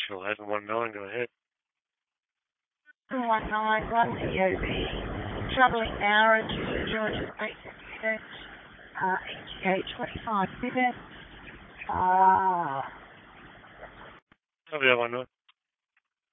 1119, go ahead. 119, one COB. Travelling now to Georgia 866, ETA 25 minutes. Oh, yeah, 19.